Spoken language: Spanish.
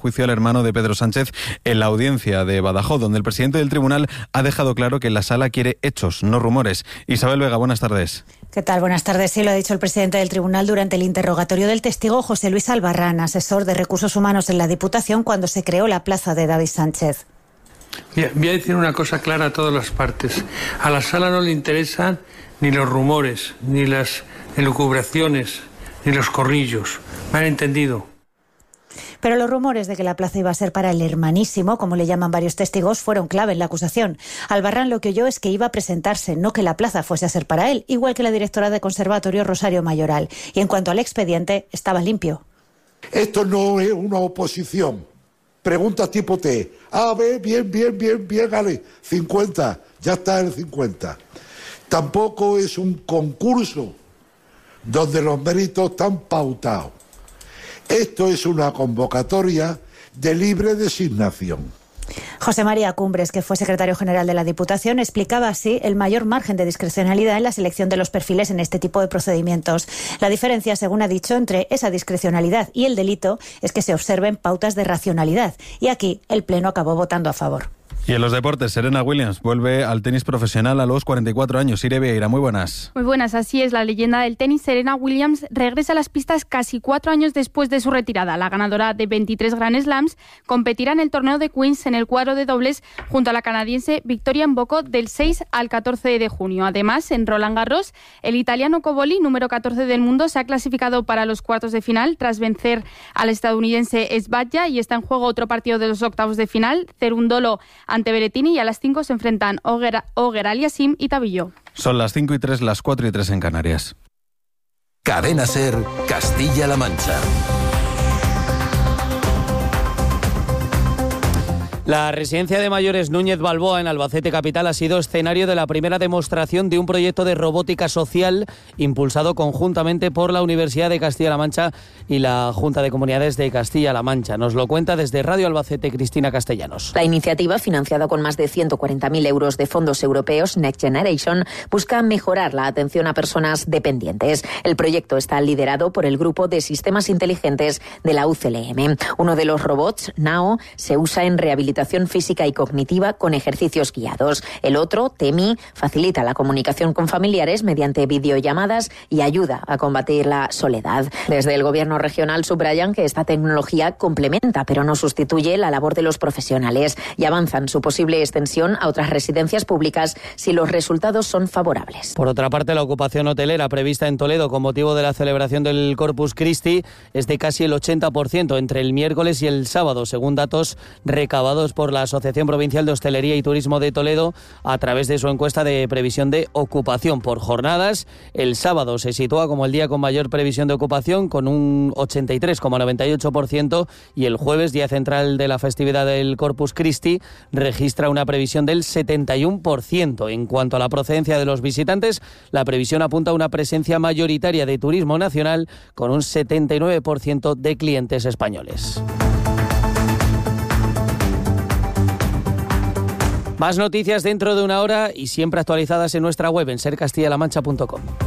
juicio al hermano de Pedro Sánchez en la audiencia de Badajoz, donde el presidente del tribunal ha dejado claro que la sala quiere hechos, no rumores. Isabel Vega, buenas tardes. ¿Qué tal? Buenas tardes. Sí, lo ha dicho el presidente del tribunal durante el interrogatorio del testigo José Luis Albarrán, asesor de Recursos Humanos en la Diputación cuando se creó la plaza de David Sánchez. Voy a decir una cosa clara a todas las partes. A la sala no le interesan ni los rumores, ni las elucubraciones, ni los corrillos. ¿Me han entendido? Pero los rumores de que la plaza iba a ser para el hermanísimo, como le llaman varios testigos, fueron clave en la acusación. Albarrán lo que oyó es que iba a presentarse, no que la plaza fuese a ser para él, igual que la directora de Conservatorio, Rosario Mayoral. Y en cuanto al expediente, estaba limpio. Esto no es una oposición. Preguntas tipo T. A, B, bien, Ale. 50. Ya está el 50. Tampoco es un concurso donde los méritos están pautados. Esto es una convocatoria de libre designación. José María Cumbres, que fue secretario general de la Diputación, explicaba así el mayor margen de discrecionalidad en la selección de los perfiles en este tipo de procedimientos. La diferencia, según ha dicho, entre esa discrecionalidad y el delito es que se observen pautas de racionalidad. Y aquí el Pleno acabó votando a favor. Y en los deportes, Serena Williams vuelve al tenis profesional a los 44 años. Irene Vieira, muy buenas. Muy buenas, así es. La leyenda del tenis, Serena Williams, regresa a las pistas casi 4 años después de su retirada. La ganadora de 23 Grand Slams competirá en el torneo de Queens en el cuadro de dobles junto a la canadiense Victoria Mboko del 6 al 14 de junio. Además, en Roland Garros, el italiano Cobolli, número 14 del mundo, se ha clasificado para los cuartos de final tras vencer al estadounidense Sbadja y está en juego otro partido de los octavos de final, Cerundolo ante Berrettini, y a las 5 se enfrentan Oger Aliassime y Tabillo. Son las 5:03, las 4:03 en Canarias. Cadena SER, Castilla-La Mancha. La residencia de mayores Núñez Balboa en Albacete capital ha sido escenario de la primera demostración de un proyecto de robótica social impulsado conjuntamente por la Universidad de Castilla-La Mancha y la Junta de Comunidades de Castilla-La Mancha. Nos lo cuenta desde Radio Albacete Cristina Castellanos. La iniciativa, financiada con más de 140.000 euros de fondos europeos Next Generation, busca mejorar la atención a personas dependientes. El proyecto está liderado por el Grupo de Sistemas Inteligentes de la UCLM. Uno de los robots, Nao, se usa en rehabilitación física y cognitiva con ejercicios guiados. El otro, Temi, facilita la comunicación con familiares mediante videollamadas y ayuda a combatir la soledad. Desde el Gobierno regional subrayan que esta tecnología complementa, pero no sustituye la labor de los profesionales y avanzan su posible extensión a otras residencias públicas si los resultados son favorables. Por otra parte, la ocupación hotelera prevista en Toledo con motivo de la celebración del Corpus Christi es de casi el 80% entre el miércoles y el sábado, según datos recabados por la Asociación Provincial de Hostelería y Turismo de Toledo a través de su encuesta de previsión de ocupación por jornadas. El sábado se sitúa como el día con mayor previsión de ocupación con un 83,98% y el jueves, día central de la festividad del Corpus Christi, registra una previsión del 71%. En cuanto a la procedencia de los visitantes, la previsión apunta a una presencia mayoritaria de turismo nacional con un 79% de clientes españoles. Más noticias dentro de una hora y siempre actualizadas en nuestra web en sercastillalamancha.com.